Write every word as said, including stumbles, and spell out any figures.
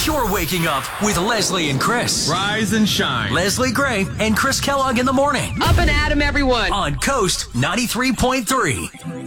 You're waking up with Leslie and Chris. Rise and shine. Leslie Gray and Chris Kellogg in the morning. Up and at 'em, everyone. On Coast ninety-three point three.